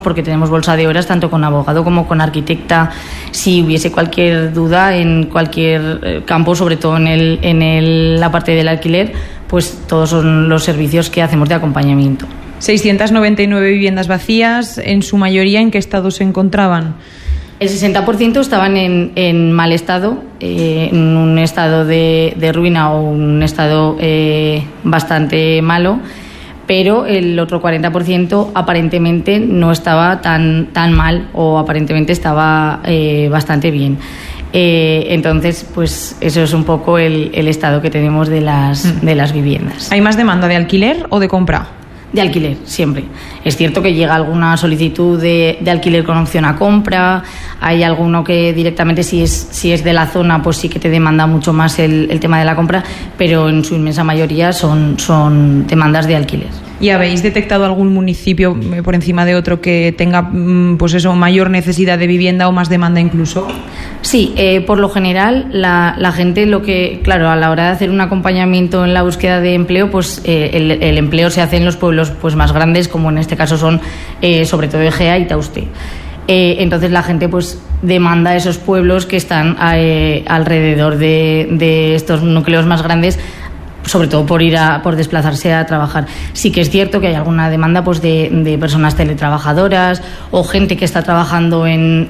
porque tenemos bolsa de horas tanto con abogado como con arquitecta. Si hubiese cualquier duda en cualquier campo, sobre todo en la parte del alquiler, pues todos son los servicios que hacemos de acompañamiento. 699 viviendas vacías, en su mayoría, ¿en qué estado se encontraban? El 60% estaban en mal estado, en un estado de ruina o un estado bastante malo, pero el otro 40% aparentemente no estaba tan mal, o aparentemente estaba bastante bien. Entonces, pues eso es un poco el estado que tenemos de las viviendas. ¿Hay más demanda de alquiler o de compra? De alquiler, siempre. Es cierto que llega alguna solicitud de alquiler con opción a compra, hay alguno que directamente, si es de la zona, pues sí que te demanda mucho más el tema de la compra, pero en su inmensa mayoría son demandas de alquiler. ¿Y habéis detectado algún municipio por encima de otro que tenga pues eso, mayor necesidad de vivienda o más demanda incluso? Sí, por lo general la gente, claro, a la hora de hacer un acompañamiento en la búsqueda de empleo, pues el empleo se hace en los pueblos pues más grandes, como en este caso son sobre todo Egea y Tauste. Entonces la gente pues demanda esos pueblos que están alrededor de estos núcleos más grandes, sobre todo por desplazarse a trabajar. Sí que es cierto que hay alguna demanda pues de personas teletrabajadoras o gente que está trabajando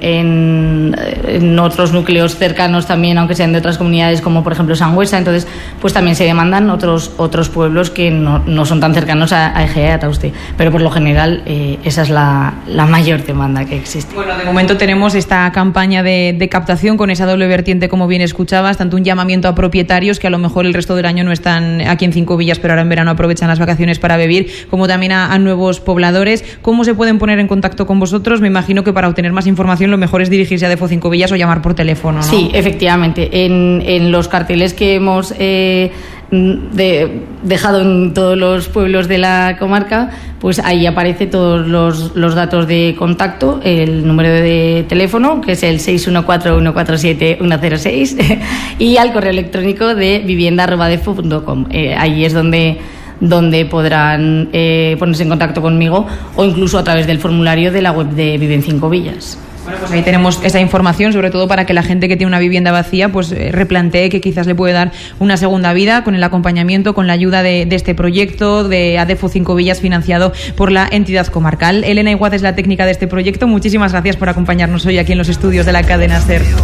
en otros núcleos cercanos también, aunque sean de otras comunidades, como por ejemplo Sangüesa. Entonces pues también se demandan otros pueblos que no son tan cercanos a Egea y a Tauste, pero por lo general esa es la mayor demanda que existe. Bueno, de momento tenemos esta campaña de captación con esa doble vertiente, como bien escuchabas, tanto un llamamiento a propietarios que a lo mejor el resto del año no están aquí en Cinco Villas, pero ahora en verano aprovechan las vacaciones para vivir, como también a nuevos pobladores. ¿Cómo se pueden poner en contacto con vosotros? Me imagino que para obtener más información lo mejor es dirigirse a Adefo Cinco Villas o llamar por teléfono, ¿no? Sí, efectivamente. En los carteles que hemos dejado en todos los pueblos de la comarca, pues ahí aparece todos los datos de contacto, el número de teléfono, que es el 614-147-106, y al correo electrónico de vivienda@adefo.com. Ahí es donde podrán ponerse en contacto conmigo, o incluso a través del formulario de la web de Viven Cinco Villas. Bueno, pues ahí tenemos esa información, sobre todo para que la gente que tiene una vivienda vacía pues replantee que quizás le puede dar una segunda vida con el acompañamiento, con la ayuda de este proyecto de Adefo Cinco Villas, financiado por la entidad comarcal. Elena Iguaz es la técnica de este proyecto. Muchísimas gracias por acompañarnos hoy aquí en los estudios de la cadena SER.